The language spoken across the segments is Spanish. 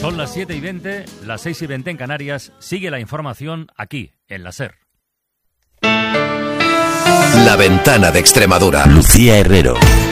Son las 7:20, las 6:20 en Canarias. Sigue la información aquí, en la SER. La Ventana de Extremadura. Lucía Herrero.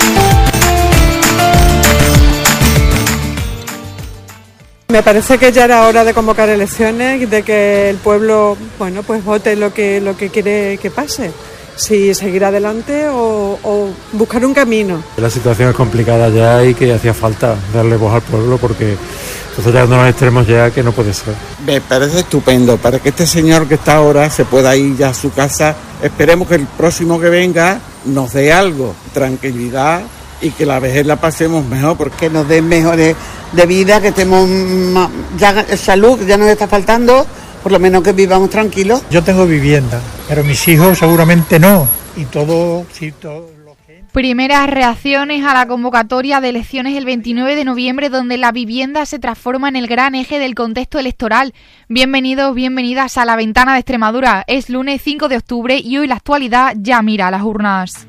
Me parece que ya era hora de convocar elecciones y de que el pueblo, bueno, pues vote lo que quiere que pase. Si seguir adelante o buscar un camino. La situación es complicada ya y que hacía falta darle voz al pueblo porque entonces llegando a los extremos ya que no puede ser. Me parece estupendo para que este señor que está ahora se pueda ir ya a su casa. Esperemos que el próximo que venga nos dé algo, tranquilidad y que la vejez la pasemos mejor. Que nos den mejores de vida, que estemos ya salud, ya nos está faltando. Por lo menos que vivamos tranquilos. Yo tengo vivienda, pero mis hijos seguramente no. Y todo, sí, todo lo que... Primeras reacciones a la convocatoria de elecciones el 29 de noviembre, donde la vivienda se transforma en el gran eje del contexto electoral. Bienvenidos, bienvenidas a La Ventana de Extremadura. Es lunes 5 de octubre y hoy la actualidad ya mira a las urnas.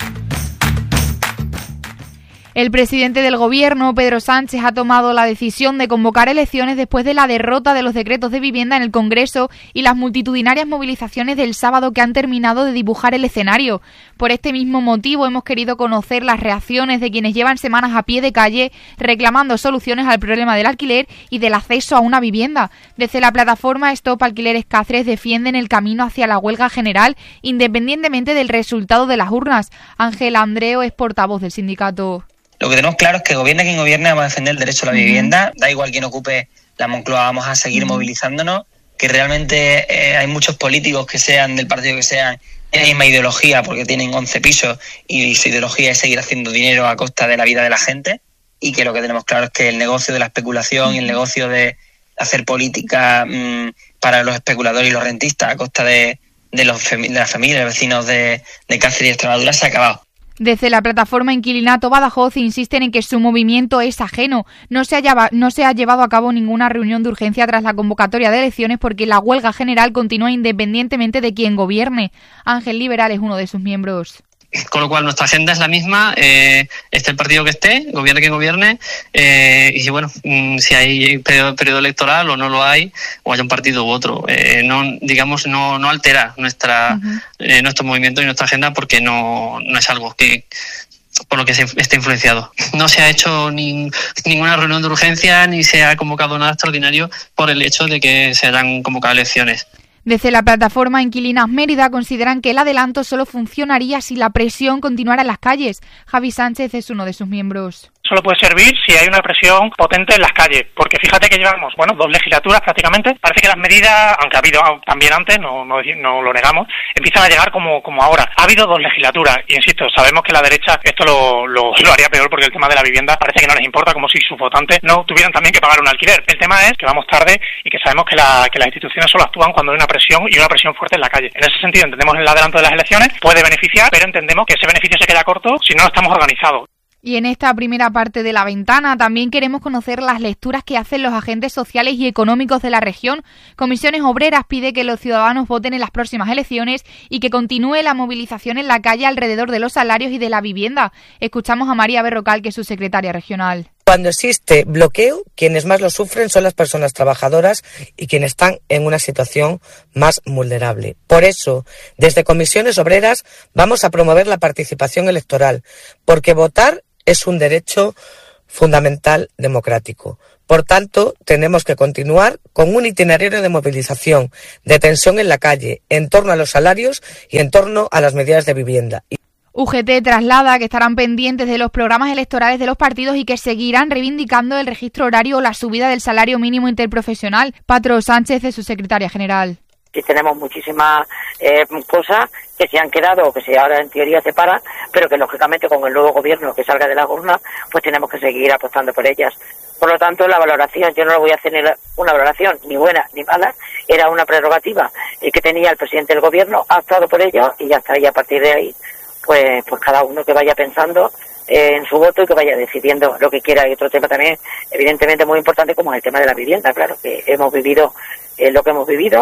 El presidente del Gobierno, Pedro Sánchez, ha tomado la decisión de convocar elecciones después de la derrota de los decretos de vivienda en el Congreso y las multitudinarias movilizaciones del sábado que han terminado de dibujar el escenario. Por este mismo motivo hemos querido conocer las reacciones de quienes llevan semanas a pie de calle reclamando soluciones al problema del alquiler y del acceso a una vivienda. Desde la plataforma Stop Alquileres Cáceres defienden el camino hacia la huelga general independientemente del resultado de las urnas. Ángela Andreo es portavoz del sindicato. Lo que tenemos claro es que gobierne quien gobierne, vamos a defender el derecho a la vivienda, da igual quién ocupe la Moncloa, vamos a seguir movilizándonos, que realmente hay muchos políticos que sean del partido que sean, en la misma ideología porque tienen 11 pisos y su ideología es seguir haciendo dinero a costa de la vida de la gente, y que lo que tenemos claro es que el negocio de la especulación y el negocio de hacer política para los especuladores y los rentistas a costa de la familia, los vecinos de Cáceres y Extremadura se ha acabado. Desde la plataforma Inquilinato Badajoz insisten en que su movimiento es ajeno. No se ha llevado a cabo ninguna reunión de urgencia tras la convocatoria de elecciones porque la huelga general continúa independientemente de quien gobierne. Ángel Liberal es uno de sus miembros. Con lo cual nuestra agenda es la misma, esté el partido que esté, gobierne quien gobierne, y si bueno, si hay periodo electoral o no lo hay, o haya un partido u otro, no altera nuestro movimiento y nuestra agenda porque no es algo que por lo que se esté influenciado. No se ha hecho ninguna reunión de urgencia ni se ha convocado nada extraordinario por el hecho de que se hayan convocado elecciones. Desde la plataforma Inquilinas Mérida consideran que el adelanto solo funcionaría si la presión continuara en las calles. Javi Sánchez es uno de sus miembros. Solo puede servir si hay una presión potente en las calles, porque fíjate que llevamos, 2 legislaturas prácticamente. Parece que las medidas, aunque ha habido también antes, no lo negamos, empiezan a llegar como ahora. Ha habido 2 legislaturas, y insisto, sabemos que la derecha esto lo haría peor porque el tema de la vivienda parece que no les importa, como si sus votantes no tuvieran también que pagar un alquiler. El tema es que vamos tarde y que sabemos que las instituciones solo actúan cuando hay una presión y una presión fuerte en la calle. En ese sentido entendemos el adelanto de las elecciones, puede beneficiar, pero entendemos que ese beneficio se queda corto si no estamos organizados. Y en esta primera parte de La Ventana también queremos conocer las lecturas que hacen los agentes sociales y económicos de la región. Comisiones Obreras pide que los ciudadanos voten en las próximas elecciones y que continúe la movilización en la calle alrededor de los salarios y de la vivienda. Escuchamos a María Berrocal, que es su secretaria regional. Cuando existe bloqueo, quienes más lo sufren son las personas trabajadoras y quienes están en una situación más vulnerable. Por eso, desde Comisiones Obreras vamos a promover la participación electoral, porque votar es un derecho fundamental democrático. Por tanto, tenemos que continuar con un itinerario de movilización, de tensión en la calle, en torno a los salarios y en torno a las medidas de vivienda. UGT traslada que estarán pendientes de los programas electorales de los partidos y que seguirán reivindicando el registro horario o la subida del salario mínimo interprofesional. Patro Sánchez es su secretaria general. Sí, tenemos muchísimas cosas que se han quedado o que se ahora en teoría se paran, pero que lógicamente con el nuevo gobierno que salga de la urna, pues tenemos que seguir apostando por ellas. Por lo tanto, la valoración, yo no lo voy a hacer ni una valoración ni buena ni mala, era una prerrogativa que tenía el presidente del gobierno, ha optado por ello y ya está, y a partir de ahí pues cada uno que vaya pensando en su voto y que vaya decidiendo lo que quiera. Y otro tema también, evidentemente muy importante, como es el tema de la vivienda. Claro que hemos vivido lo que hemos vivido.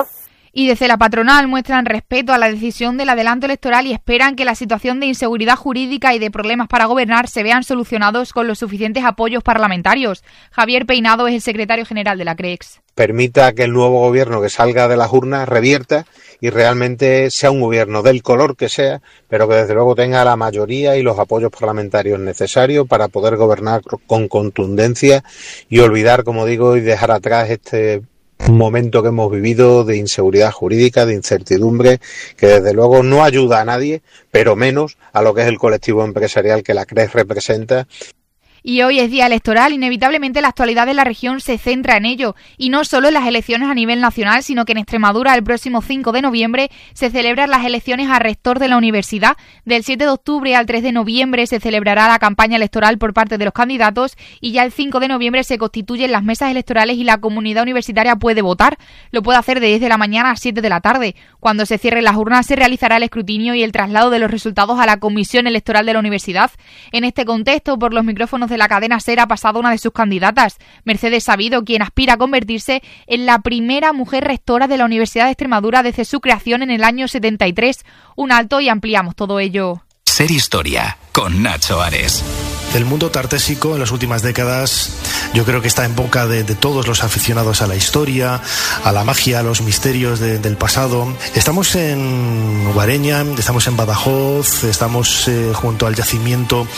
Y desde la patronal muestran respeto a la decisión del adelanto electoral y esperan que la situación de inseguridad jurídica y de problemas para gobernar se vean solucionados con los suficientes apoyos parlamentarios. Javier Peinado es el secretario general de la CREEX. Permita que el nuevo gobierno que salga de las urnas revierta y realmente sea un gobierno del color que sea, pero que desde luego tenga la mayoría y los apoyos parlamentarios necesarios para poder gobernar con contundencia y olvidar, como digo, y dejar atrás este momento que hemos vivido de inseguridad jurídica, de incertidumbre, que desde luego no ayuda a nadie, pero menos a lo que es el colectivo empresarial que la CREEX representa. Y hoy es día electoral, inevitablemente la actualidad de la región se centra en ello, y no solo en las elecciones a nivel nacional, sino que en Extremadura el próximo 5 de noviembre se celebran las elecciones a rector de la universidad. Del 7 de octubre al 3 de noviembre se celebrará la campaña electoral por parte de los candidatos y ya el 5 de noviembre se constituyen las mesas electorales y la comunidad universitaria puede votar. Lo puede hacer de 10 de la mañana a 7 de la tarde. Cuando se cierren las urnas se realizará el escrutinio y el traslado de los resultados a la comisión electoral de la universidad. En este contexto, por los micrófonos de la cadena SER ha pasado una de sus candidatas, Mercedes Sabido, quien aspira a convertirse en la primera mujer rectora de la Universidad de Extremadura desde su creación en el año 73. Un alto y ampliamos todo ello. Ser Historia, con Nacho Ares. El mundo tartésico en las últimas décadas yo creo que está en boca de todos los aficionados a la historia, a la magia, a los misterios del pasado. Estamos en Guareña, estamos en Badajoz, estamos junto al yacimiento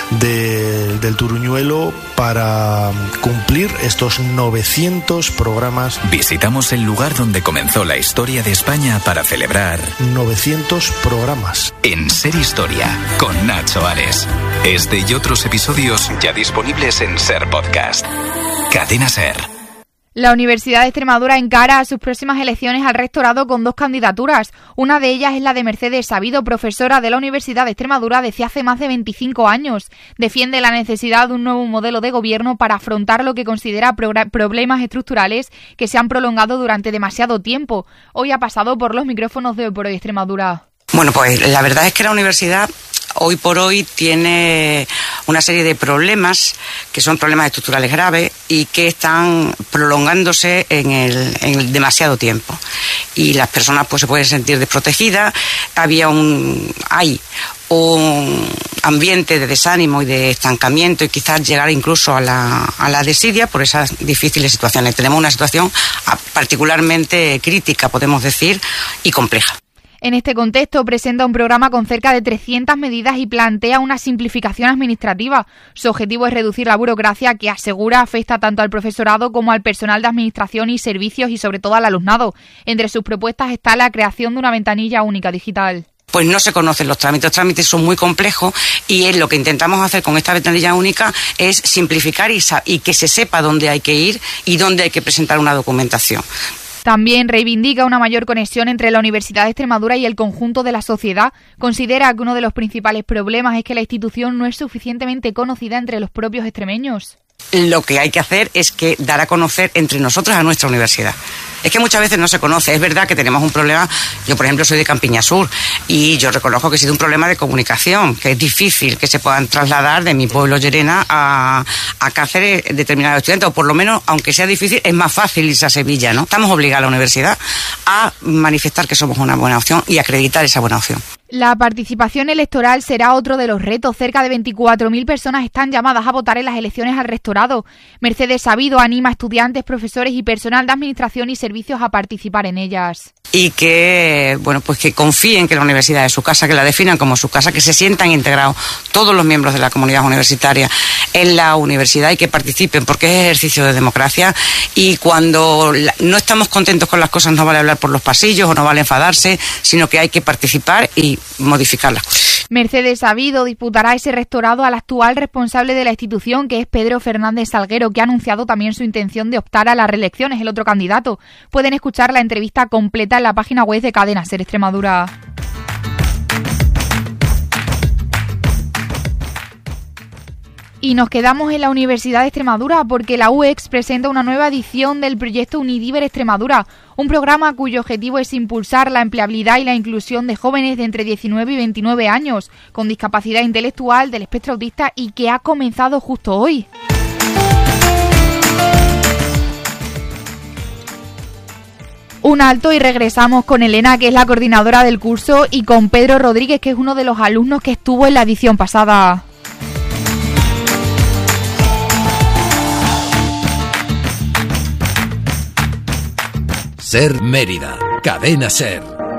del Turuñuelo para cumplir estos 900 programas. Visitamos el lugar donde comenzó la historia de España para celebrar 900 programas. En Ser Historia, con Nacho Ares. Este y otros episodios ya disponibles en SER Podcast. Cadena SER. La Universidad de Extremadura encara a sus próximas elecciones al rectorado con dos candidaturas. Una de ellas es la de Mercedes Sabido, profesora de la Universidad de Extremadura desde hace más de 25 años. Defiende la necesidad de un nuevo modelo de gobierno para afrontar lo que considera problemas estructurales que se han prolongado durante demasiado tiempo. Hoy ha pasado por los micrófonos de Hoy por Hoy Extremadura. Bueno, pues la verdad es que la universidad hoy por hoy tiene una serie de problemas que son problemas estructurales graves y que están prolongándose en el demasiado tiempo. Y las personas pues se pueden sentir desprotegidas. Hay un ambiente de desánimo y de estancamiento y quizás llegar incluso a la desidia por esas difíciles situaciones. Tenemos una situación particularmente crítica, podemos decir, y compleja. En este contexto presenta un programa con cerca de 300 medidas y plantea una simplificación administrativa. Su objetivo es reducir la burocracia que asegura afecta tanto al profesorado como al personal de administración y servicios y sobre todo al alumnado. Entre sus propuestas está la creación de una ventanilla única digital. Pues no se conocen los trámites son muy complejos y lo que intentamos hacer con esta ventanilla única es simplificar y que se sepa dónde hay que ir y dónde hay que presentar una documentación. También reivindica una mayor conexión entre la Universidad de Extremadura y el conjunto de la sociedad. Considera que uno de los principales problemas es que la institución no es suficientemente conocida entre los propios extremeños. Lo que hay que hacer es que dar a conocer entre nosotros a nuestra universidad. Es que muchas veces no se conoce. Es verdad que tenemos un problema. Yo, por ejemplo, soy de Campiña Sur y yo reconozco que ha sido un problema de comunicación, que es difícil que se puedan trasladar de mi pueblo, Llerena, a Cáceres determinados estudiantes, o por lo menos, aunque sea difícil, es más fácil irse a Sevilla, ¿no? Estamos obligados a la universidad a manifestar que somos una buena opción y acreditar esa buena opción. La participación electoral será otro de los retos. Cerca de 24.000 personas están llamadas a votar en las elecciones al rectorado. Mercedes Sabido anima a estudiantes, profesores y personal de administración y servicios a participar en ellas. Y que, pues que confíen que la universidad es su casa, que la definan como su casa, que se sientan integrados todos los miembros de la comunidad universitaria en la universidad y que participen, porque es ejercicio de democracia. Y cuando no estamos contentos con las cosas, no vale hablar por los pasillos o no vale enfadarse, sino que hay que participar y modificar las cosas. Mercedes Sabido disputará ese rectorado al actual responsable de la institución, que es Pedro Fernández Salguero, que ha anunciado también su intención de optar a la reelección. Es el otro candidato. Pueden escuchar la entrevista completa en la página web de Cadena SER Extremadura. Y nos quedamos en la Universidad de Extremadura porque la UEX presenta una nueva edición del proyecto Unidiver Extremadura, un programa cuyo objetivo es impulsar la empleabilidad y la inclusión de jóvenes de entre 19 y 29 años con discapacidad intelectual del espectro autista y que ha comenzado justo hoy. Un alto y regresamos con Elena, que es la coordinadora del curso, y con Pedro Rodríguez, que es uno de los alumnos que estuvo en la edición pasada. Ser Mérida, Cadena Ser.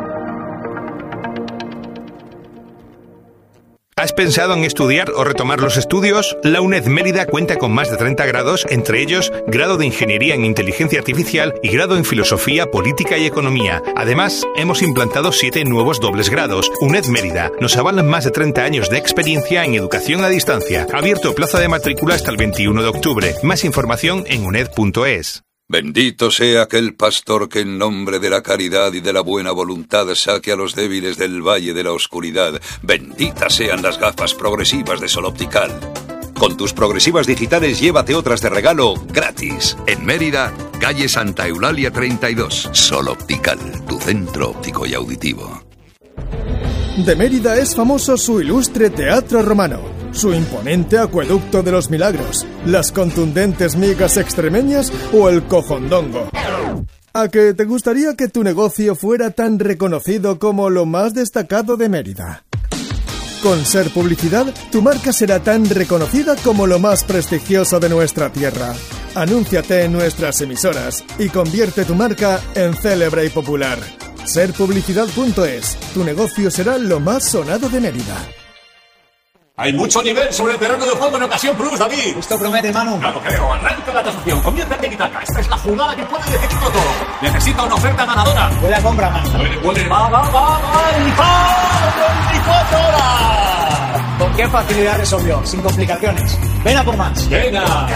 ¿Has pensado en estudiar o retomar los estudios? La UNED Mérida cuenta con más de 30 grados, entre ellos grado de Ingeniería en Inteligencia Artificial y grado en Filosofía, Política y Economía. Además, hemos implantado 7 nuevos dobles grados. UNED Mérida nos avalan más de 30 años de experiencia en educación a distancia. Abierto plaza de matrícula hasta el 21 de octubre. Más información en uned.es. Bendito sea aquel pastor que en nombre de la caridad y de la buena voluntad saque a los débiles del valle de la oscuridad. Benditas sean las gafas progresivas de Sol Optical. Con tus progresivas digitales llévate otras de regalo gratis. En Mérida, calle Santa Eulalia 32. Sol Optical, tu centro óptico y auditivo. De Mérida es famoso su ilustre teatro romano, su imponente acueducto de los milagros, las contundentes migas extremeñas o el cojondongo. ¿A que te gustaría que tu negocio fuera tan reconocido como lo más destacado de Mérida? Con Ser Publicidad, tu marca será tan reconocida como lo más prestigioso de nuestra tierra. Anúnciate en nuestras emisoras y convierte tu marca en célebre y popular. Serpublicidad.es. Tu negocio será lo más sonado de Mérida. Hay mucho nivel sobre el terreno de juego en Ocasión Plus, David. Esto promete, Manu. Claro que veo. Arranca la tasación. Comienza el tiki-taka. Esta es la jugada que puede decidirlo todo. Necesita una oferta ganadora. Huele a compra, Manu. Huele. Va. ¡El 24 horas! ¿Con qué facilidad resolvió? Sin complicaciones. Ven a por más. Venga.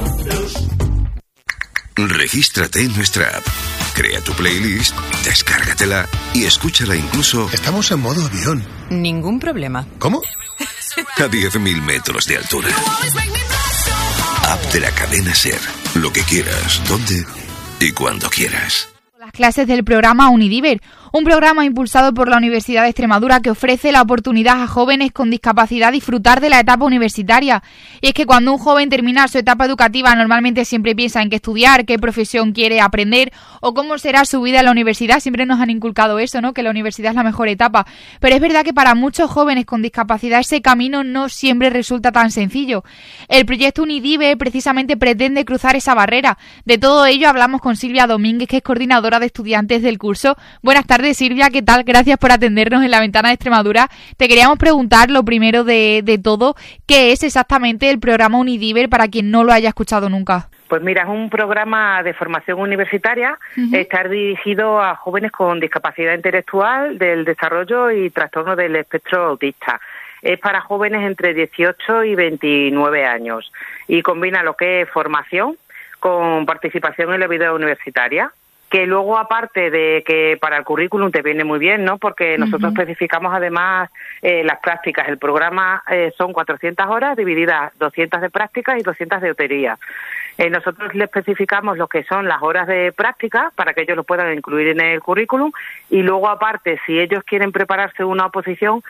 Regístrate en nuestra app. Crea tu playlist, descárgatela y escúchala incluso... Estamos en modo avión. Ningún problema. ¿Cómo? A 10.000 metros de altura. App de la cadena Ser. Lo que quieras, donde y cuando quieras. Las clases del programa Unidiver, un programa impulsado por la Universidad de Extremadura que ofrece la oportunidad a jóvenes con discapacidad disfrutar de la etapa universitaria. Y es que cuando un joven termina su etapa educativa normalmente siempre piensa en qué estudiar, qué profesión quiere aprender o cómo será su vida en la universidad. Siempre nos han inculcado eso, ¿no? Que la universidad es la mejor etapa. Pero es verdad que para muchos jóvenes con discapacidad ese camino no siempre resulta tan sencillo. El proyecto Unidiver precisamente pretende cruzar esa barrera. De todo ello hablamos con Silvia Domínguez, que es coordinadora de estudiantes del curso. Buenas tardes, Silvia, ¿qué tal? Gracias por atendernos en la Ventana de Extremadura. Te queríamos preguntar, lo primero de todo, ¿qué es exactamente el programa Unidiver para quien no lo haya escuchado nunca? Pues mira, es un programa de formación universitaria, está dirigido a jóvenes con discapacidad intelectual, del desarrollo y trastorno del espectro autista. Es para jóvenes entre 18 y 29 años y combina lo que es formación con participación en la vida universitaria, que luego, aparte de que para el currículum te viene muy bien, ¿no? Porque nosotros especificamos además las prácticas. El programa son 400 horas divididas 200 de prácticas y 200 de teoría. Nosotros le especificamos lo que son las horas de práctica para que ellos lo puedan incluir en el currículum y luego, aparte, si ellos quieren prepararse una oposición,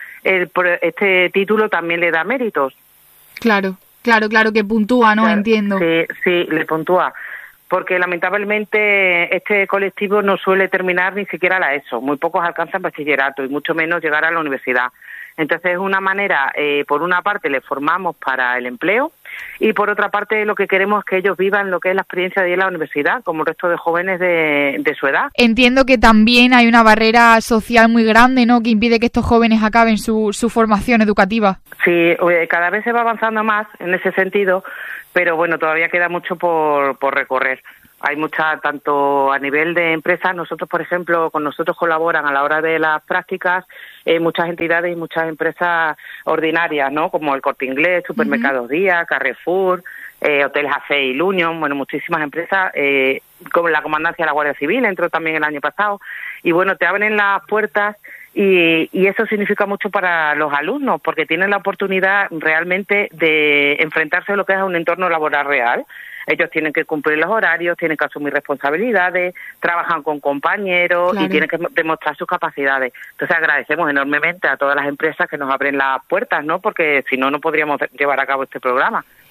este título también le da méritos. Claro, que puntúa, ¿no? Claro, entiendo. Sí, le puntúa. Porque lamentablemente este colectivo no suele terminar ni siquiera la ESO. Muy pocos alcanzan bachillerato y mucho menos llegar a la universidad. Entonces es una manera, por una parte les formamos para el empleo y por otra parte lo que queremos es que ellos vivan lo que es la experiencia de ir a la universidad como el resto de jóvenes de su edad. Entiendo que también hay una barrera social muy grande, ¿no?, que impide que estos jóvenes acaben su formación educativa. Sí, cada vez se va avanzando más en ese sentido, pero bueno, todavía queda mucho por recorrer. Hay mucha, tanto a nivel de empresas, nosotros, por ejemplo, con nosotros colaboran a la hora de las prácticas muchas entidades y muchas empresas ordinarias, ¿no? Como el Corte Inglés, Supermercados Día, Carrefour, Hoteles AC y Union, bueno, muchísimas empresas, como la Comandancia de la Guardia Civil, entró también el año pasado, y bueno, te abren las puertas y eso significa mucho para los alumnos, porque tienen la oportunidad realmente de enfrentarse a lo que es un entorno laboral real. Ellos tienen que cumplir los horarios, tienen que asumir responsabilidades, trabajan con compañeros y tienen que demostrar sus capacidades. Entonces agradecemos enormemente a todas las empresas que nos abren las puertas, ¿no? Porque si no, no podríamos llevar a cabo este programa.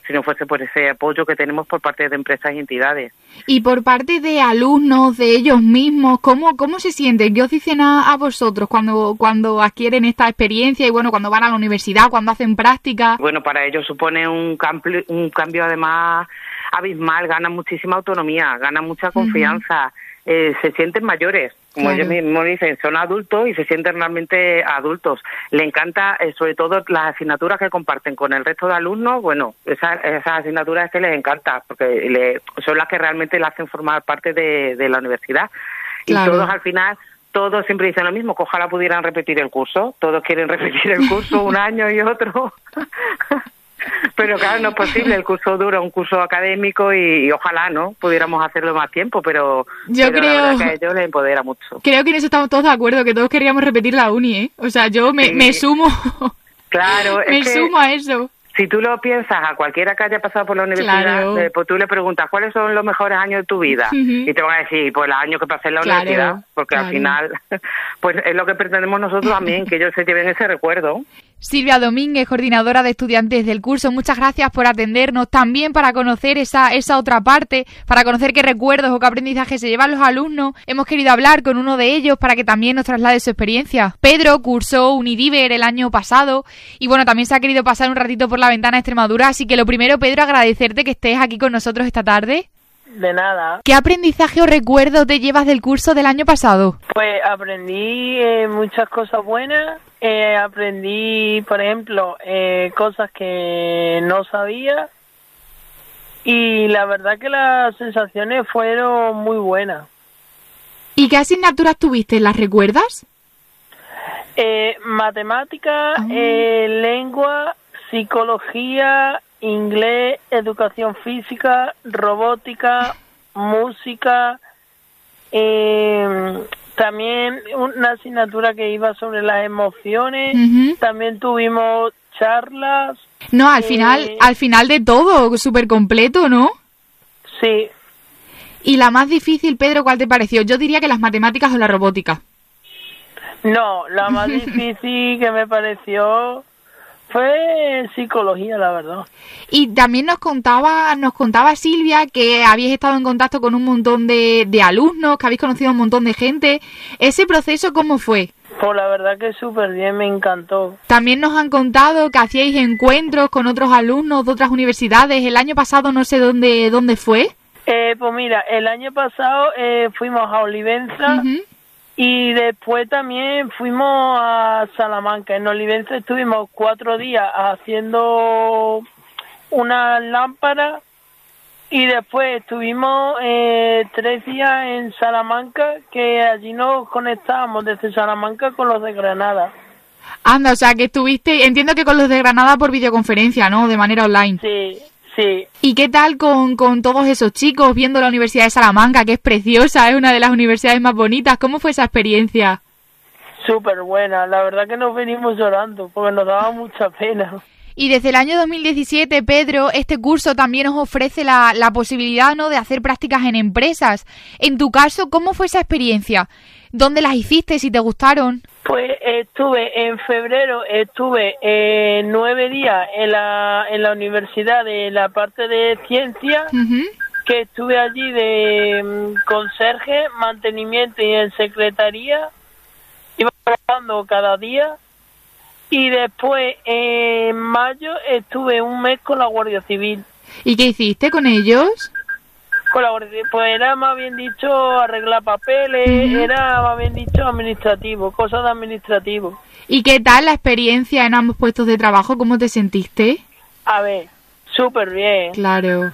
si no fuese por ese apoyo que tenemos por parte de empresas y entidades. Y por parte de alumnos, de ellos mismos, ¿cómo se sienten? ¿Qué os dicen a vosotros cuando adquieren esta experiencia y bueno, cuando van a la universidad, cuando hacen práctica? Bueno, para ellos supone un cambio además abismal, ganan muchísima autonomía, ganan mucha confianza, se sienten mayores, como Claro. ellos mismos dicen, son adultos y se sienten realmente adultos. Le encanta, sobre todo, las asignaturas que comparten con el resto de alumnos. Bueno, esas asignaturas es que les encanta, porque son las que realmente le hacen formar parte de la universidad. Claro. Y todos al final, todos siempre dicen lo mismo, que ojalá pudieran repetir el curso. Todos quieren repetir el curso un año y otro. Pero claro, no es posible, el curso dura, un curso académico y ojalá, ¿no? Pudiéramos hacerlo más tiempo, pero Yo creo la verdad que a ellos les empodera mucho. Creo que en eso estamos todos de acuerdo, que todos queríamos repetir la uni, ¿eh? O sea, yo me sumo. Claro, me es que sumo a eso. si tú lo piensas, a cualquiera que haya pasado por la universidad, Claro. pues tú le preguntas, ¿cuáles son los mejores años de tu vida? Ujú. Y te van a decir, pues los años que pasé en la Claro, universidad, porque claro. al final, pues es lo que pretendemos nosotros también, que ellos se lleven ese recuerdo. Silvia Domínguez, coordinadora de estudiantes del curso, muchas gracias por atendernos, también para conocer esa otra parte, para conocer qué recuerdos o qué aprendizaje se llevan los alumnos. Hemos querido hablar con uno de ellos para que también nos traslade su experiencia. Pedro cursó Unidiver el año pasado y bueno, también se ha querido pasar un ratito por la ventana de Extremadura, así que lo primero, Pedro, agradecerte que estés aquí con nosotros esta tarde. De nada. ¿Qué aprendizaje o recuerdo te llevas del curso del año pasado? Pues aprendí muchas cosas buenas. Aprendí, por ejemplo, cosas que no sabía. Y la verdad que las sensaciones fueron muy buenas. ¿Y qué asignaturas tuviste? ¿Las recuerdas? Matemáticas, lengua, psicología, inglés, educación física, robótica, música, también una asignatura que iba sobre las emociones, Ujú. también tuvimos charlas. No, al final de todo, súper completo, ¿no? Sí. ¿Y la más difícil, Pedro, cuál te pareció? Yo diría que las matemáticas o la robótica. No, la más difícil que me pareció fue psicología, la verdad. Y también nos contaba Silvia que habéis estado en contacto con un montón de alumnos, que habéis conocido a un montón de gente. ¿Ese proceso cómo fue? Pues la verdad que súper bien, me encantó. También nos han contado que hacíais encuentros con otros alumnos de otras universidades. El año pasado no sé dónde fue. Pues mira, el año pasado fuimos a Olivenza. Ujú. Y después también fuimos a Salamanca. En Olivenza estuvimos 4 días haciendo unas lámparas y después estuvimos 3 días en Salamanca, que allí nos conectábamos desde Salamanca con los de Granada. Anda, o sea que estuviste, entiendo que con los de Granada por videoconferencia, ¿no? De manera online. Sí, sí. ¿Y qué tal con todos esos chicos viendo la Universidad de Salamanca, que es preciosa, es una de las universidades más bonitas? ¿Cómo fue esa experiencia? Súper buena. La verdad que nos venimos llorando porque nos daba mucha pena. Y desde el año 2017, Pedro, este curso también os ofrece la posibilidad, ¿no?, de hacer prácticas en empresas. En tu caso, ¿cómo fue esa experiencia? ¿Dónde las hiciste? ¿Si te gustaron? Pues en febrero estuve 9 días en la universidad de la parte de ciencia, que estuve allí de conserje, mantenimiento y en secretaría, iba trabajando cada día. Y después, en mayo, estuve un mes con la Guardia Civil. ¿Y qué hiciste con ellos? Con la Guardia Civil, pues era más bien dicho arreglar papeles, era más bien dicho administrativo, cosas de administrativo. ¿Y qué tal la experiencia en ambos puestos de trabajo? ¿Cómo te sentiste? A ver, súper bien. Claro.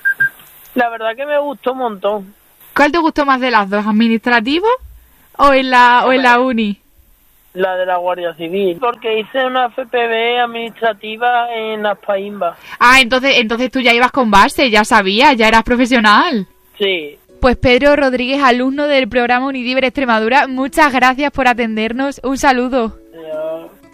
La verdad que me gustó un montón. ¿Cuál te gustó más de las dos? ¿Administrativo o en la uni? La de la Guardia Civil, porque hice una FPV administrativa en Aspaimba. Ah, entonces tú ya ibas con base, ya sabías, ya eras profesional. Sí. Pues Pedro Rodríguez, alumno del programa Unidiver Extremadura, muchas gracias por atendernos. Un saludo.